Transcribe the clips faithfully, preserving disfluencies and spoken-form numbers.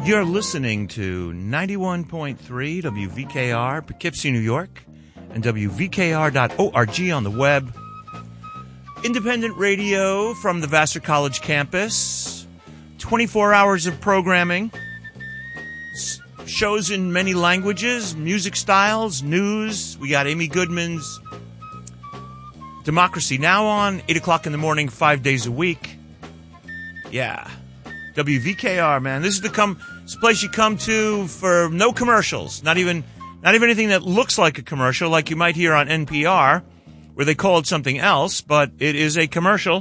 You're listening to ninety-one point three W V K R, Poughkeepsie, New York, and W V K R dot org on the web. Independent radio from the Vassar College campus. twenty-four hours of programming. S- shows in many languages, music styles, news. We got Amy Goodman's Democracy Now! On, eight o'clock in the morning, five days a week. Yeah. W V K R, man. This is the come... It's a place you come to for no commercials, not even not even anything that looks like a commercial, like you might hear on N P R, where they call it something else, but it is a commercial.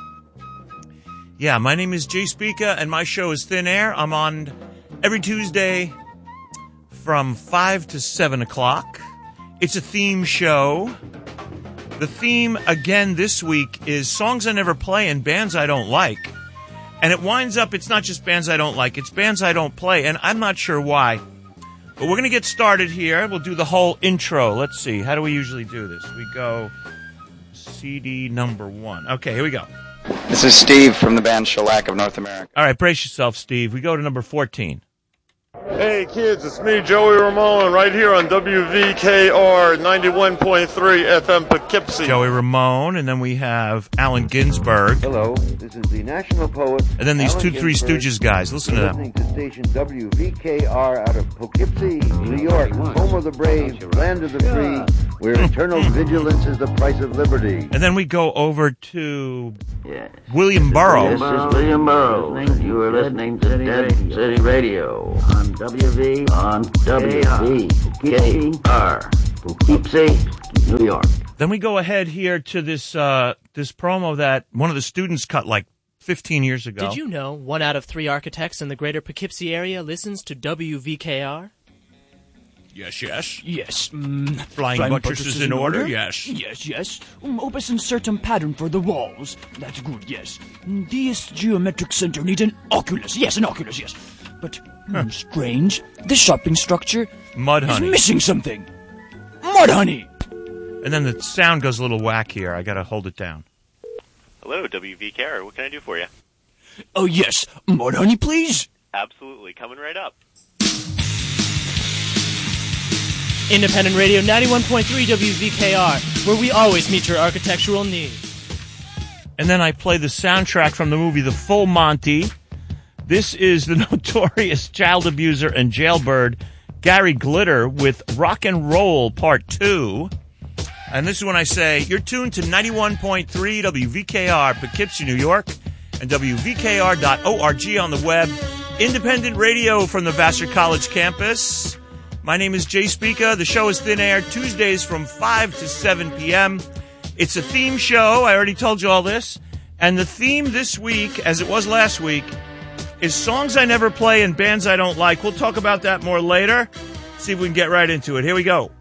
Yeah, my name is Jay Spica, and my show is Thin Air. I'm on every Tuesday from five to seven o'clock. It's a theme show. The theme, again, this week is songs I never play and bands I don't like. And it winds up, it's not just bands I don't like, it's bands I don't play, and I'm not sure why. But we're going to get started here. We'll do the whole intro. Let's see. How do we usually do this? We go C D number one. Okay, here we go. This is Steve from the band Shellac of North America. All right, brace yourself, Steve. We go to number fourteen. Hey kids, it's me, Joey Ramone, right here on W V K R ninety-one point three F M Poughkeepsie. Joey Ramone, and then we have Allen Ginsberg. Hello, this is the national poet. And then these Allen two Three Ginsberg, Stooges guys. Listen to them. Listening to station W V K R out of Poughkeepsie, New York, home of the brave, land of the free, where eternal vigilance is the price of liberty. And then we go over to Yes. William Burroughs. This is William Burroughs. You are listening to Dead City Radio on W V on W V K R, Poughkeepsie, New York. Then we go ahead here to this uh, this promo that one of the students cut like fifteen years ago. Did you know one out of three architects in the greater Poughkeepsie area listens to W V K R? Yes, yes. Yes. Mm, Flying, Flying buttresses, buttresses in order? order? Yes. Yes, yes. Um, opus and certain pattern for the walls. That's good, yes. Mm, This geometric center needs an oculus. Yes, an oculus, yes. But, huh. mm, strange. This shopping structure Mud honey. is missing something. Mud honey! And then the sound goes a little whack here. I gotta hold it down. Hello, W V K R. What can I do for you? Oh, yes. Mud honey, please. Absolutely. Coming right up. Independent Radio ninety-one point three W V K R, where we always meet your architectural needs. And then I play the soundtrack from the movie The Full Monty. This is the notorious child abuser and jailbird Gary Glitter with Rock and Roll Part two. And this is when I say, you're tuned to ninety-one point three W V K R, Poughkeepsie, New York, and W V K R dot org on the web. Independent radio from the Vassar College campus. My name is Jay Spica. The show is Thin Air, Tuesdays from five to seven p.m. It's a theme show. I already told you all this. And the theme this week, as it was last week, is songs I never play and bands I don't like. We'll talk about that more later. See if we can get right into it. Here we go.